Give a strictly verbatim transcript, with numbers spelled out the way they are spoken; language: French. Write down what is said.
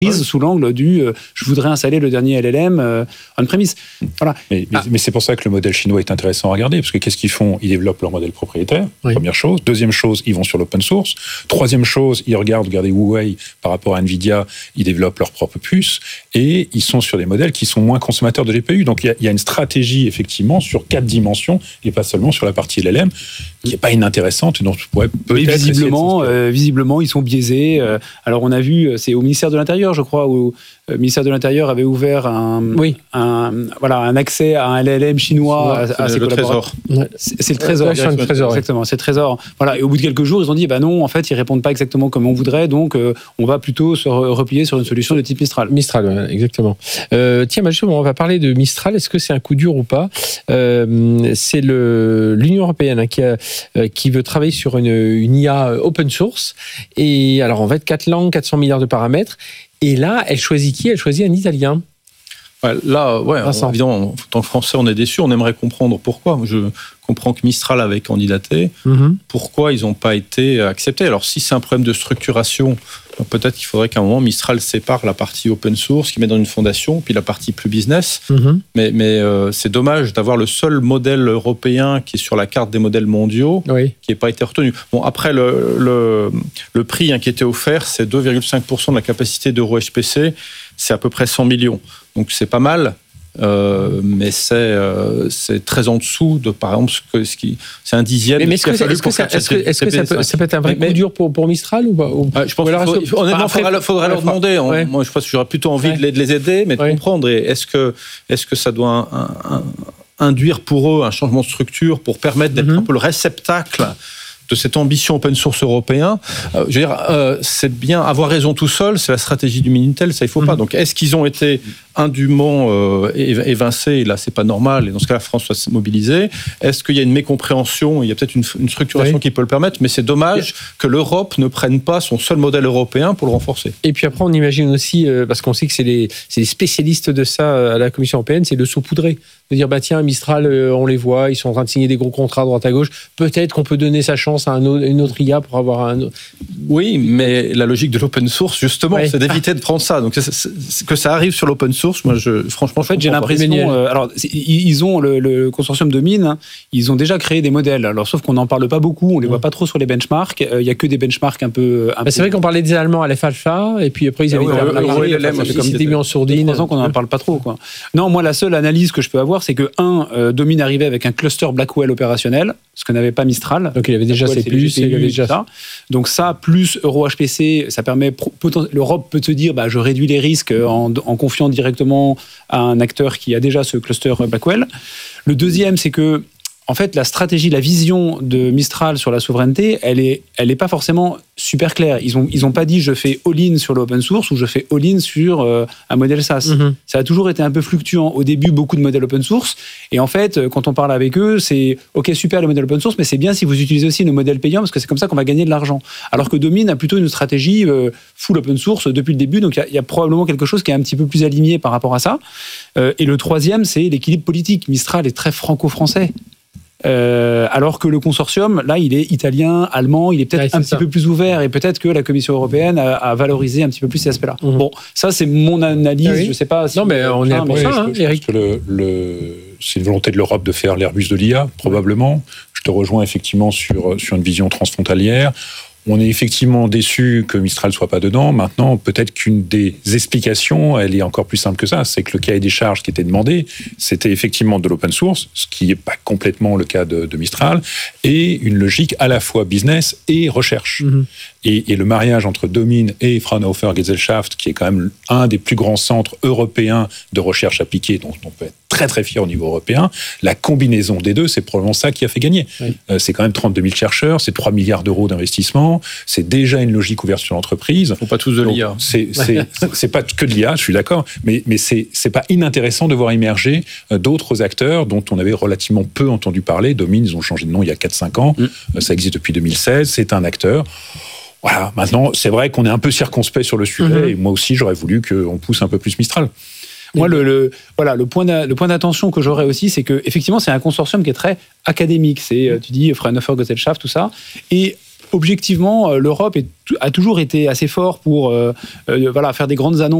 Ouais. Sous l'angle du euh, je voudrais installer le dernier L L M euh, on-premise. Voilà. Mais, mais, ah. mais c'est pour ça que le modèle chinois est intéressant à regarder, parce que qu'est-ce qu'ils font ? Ils développent leur modèle propriétaire, oui. Première chose. Deuxième chose, ils vont sur l'open source. Troisième chose, ils regardent, regardez Huawei par rapport à Nvidia, ils développent leur propre puce, et ils sont sur des modèles qui sont moins consommateurs de G P U. Donc il y a, il y a une stratégie, effectivement, sur quatre dimensions, et pas seulement sur la partie L L M, qui n'est pas inintéressante, dont tu pourrais peut-être... Mais visiblement, euh, visiblement, ils sont biaisés. Euh, alors on a vu, c'est au ministère de l'Intérieur, je crois, où le ministère de l'Intérieur avait ouvert un, oui. un, voilà, un accès à un L L M chinois à, à ses le collaborateurs. Trésor. C'est, c'est le Trésor. Ouais, le trésor exactement, ouais. c'est le Trésor. Voilà, et au bout de quelques jours, ils ont dit, bah non, en fait, ils répondent pas exactement comme on voudrait, donc euh, on va plutôt se replier sur une solution de type Mistral. Mistral, ouais, exactement. Euh, tiens, bah, justement, on va parler de Mistral. Est-ce que c'est un coup dur ou pas ? euh, C'est le, l'Union européenne hein, qui, a, euh, qui veut travailler sur une, une I A open source. Et alors, on va être quatre langues, quatre cents milliards de paramètres. Et là, elle choisit qui ? Elle choisit un Italien. Ouais, là, ouais, on, évidemment, en tant que Français, on est déçus. On aimerait comprendre pourquoi. Je comprends que Mistral avait candidaté. Mm-hmm. Pourquoi ils n'ont pas été acceptés ? Alors, si c'est un problème de structuration, peut-être qu'il faudrait qu'à un moment, Mistral sépare la partie open source, qu'il met dans une fondation, puis la partie plus business. Mm-hmm. Mais, mais euh, c'est dommage d'avoir le seul modèle européen qui est sur la carte des modèles mondiaux, oui. qui n'a pas été retenu. Bon, après, le, le, le prix hein, qui était offert, c'est deux virgule cinq pour cent de la capacité d'EuroHPC. C'est à peu près cent millions. Donc, c'est pas mal. Euh, mais c'est, euh, c'est très en dessous de, par exemple, ce, que, ce qui, c'est un dixième. Mais, mais est-ce, que, est-ce, que, ça, est-ce, que, est-ce que ça peut, ça peut être un vrai mais, coup dur pour, pour Mistral ou pas ou... ah, Je pense qu'il faut, faut, honnêtement, il faudrait, faudrait leur demander. On, ouais. Moi, je pense que j'aurais plutôt envie ouais. de, les, de les aider, mais de ouais. comprendre. Et est-ce que, est-ce que ça doit un, un, un, induire pour eux un changement de structure pour permettre d'être mm-hmm. un peu le réceptacle de cette ambition open source européen, euh, je veux dire, euh, c'est bien avoir raison tout seul, c'est la stratégie du Minitel, ça il faut mmh. pas. Donc, est-ce qu'ils ont été indûment euh, évincés ? Et là, c'est pas normal. Et dans ce cas, la France doit se mobiliser. Est-ce qu'il y a une mécompréhension ? Il y a peut-être une, une structuration oui. qui peut le permettre, mais c'est dommage que l'Europe ne prenne pas son seul modèle européen pour le renforcer. Et puis après, on imagine aussi, euh, parce qu'on sait que c'est les, c'est les spécialistes de ça à la Commission européenne, c'est le saupoudrer. De dire, bah tiens, Mistral, euh, on les voit, ils sont en train de signer des gros contrats à droite à gauche. Peut-être qu'on peut donner sa chance à un autre, une autre I A pour avoir un autre... Oui, mais la logique de l'open source, justement, ouais. c'est d'éviter de prendre ça. Donc, c'est, c'est, que ça arrive sur l'open source, moi, je, franchement, en fait, j'ai l'impression... Euh, alors, ils ont le, le consortium de mines, hein, ils ont déjà créé des modèles. Alors, sauf qu'on n'en parle pas beaucoup, on les mmh. voit pas trop sur les benchmarks. Il euh, y a que des benchmarks un peu... Un bah, c'est peu... vrai qu'on parlait des Allemands à l'F Alpha, et puis après, ils avaient ah, ouais, été mis en sourdine. trois ans qu'on n'en parle pas trop, quoi. Non, moi, la seule analyse que je peux avoir, c'est que, un, euh, Domine arrivait avec un cluster Blackwell opérationnel, ce que n'avait pas Mistral. Donc il avait déjà ses plus, il avait déjà ça. Donc ça, plus EuroHPC, ça permet, l'Europe peut se dire, bah, je réduis les risques en, en confiant directement à un acteur qui a déjà ce cluster Blackwell. Le deuxième, c'est que en fait, la stratégie, la vision de Mistral sur la souveraineté, elle est, elle est pas forcément super claire. Ils ont, ils ont pas dit je fais all-in sur l'open source ou je fais all-in sur euh, un modèle SaaS. Mm-hmm. Ça a toujours été un peu fluctuant. Au début, beaucoup de modèles open source. Et en fait, quand on parle avec eux, c'est ok, super le modèle open source, mais c'est bien si vous utilisez aussi nos modèles payants parce que c'est comme ça qu'on va gagner de l'argent. Alors que Domine a plutôt une stratégie euh, full open source depuis le début. Donc il y, y a probablement quelque chose qui est un petit peu plus aligné par rapport à ça. Euh, et le troisième, c'est l'équilibre politique. Mistral est très franco-français. Euh, alors que le consortium, là, il est italien, allemand, il est peut-être ouais, un petit ça. peu plus ouvert et peut-être que la Commission européenne a, a valorisé un petit peu plus ces aspects-là. Mmh. Bon, ça, c'est mon analyse. Oui. Je sais pas. Si non, mais on est pour ça, hein, je, je pense que le, le, c'est une volonté de l'Europe de faire l'Airbus de l'I A, probablement. Je te rejoins effectivement sur, sur une vision transfrontalière. On est effectivement déçu que Mistral soit pas dedans. Maintenant, peut-être qu'une des explications, elle est encore plus simple que ça, c'est que le cahier des charges qui était demandé, c'était effectivement de l'open source, ce qui n'est pas complètement le cas de, de Mistral, et une logique à la fois business et recherche. Mm-hmm. Et, et le mariage entre Domine et Fraunhofer Gesellschaft, qui est quand même un des plus grands centres européens de recherche appliquée, dont on peut être très très fier au niveau européen, la combinaison des deux, c'est probablement ça qui a fait gagner. Oui. Euh, c'est quand même trente-deux mille chercheurs, c'est trois milliards d'euros d'investissement, c'est déjà une logique ouverte sur l'entreprise. Ils ne font pas tous de l'I A. C'est, c'est, c'est pas que de l'I A, je suis d'accord, mais, mais c'est, c'est pas inintéressant de voir émerger d'autres acteurs dont on avait relativement peu entendu parler. Domine, ils ont changé de nom il y a quatre cinq ans, mm. ça existe depuis deux mille seize, c'est un acteur. Voilà, maintenant, c'est vrai qu'on est un peu circonspect sur le sujet, mm-hmm. et moi aussi, j'aurais voulu qu'on pousse un peu plus Mistral. Moi, le, le, voilà, le, point le point d'attention que j'aurais aussi, c'est que effectivement, c'est un consortium qui est très académique. C'est, tu dis, Fraunhofer Gesellschaft, tout ça. Et objectivement, l'Europe est, a toujours été assez fort pour euh, euh, voilà, faire des grandes annonces